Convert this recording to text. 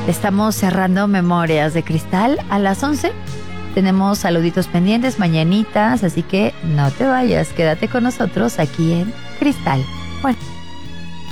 Estamos cerrando Memorias de Cristal a las 11. Tenemos saluditos pendientes, mañanitas, así que no te vayas, quédate con nosotros aquí en Cristal. Bueno.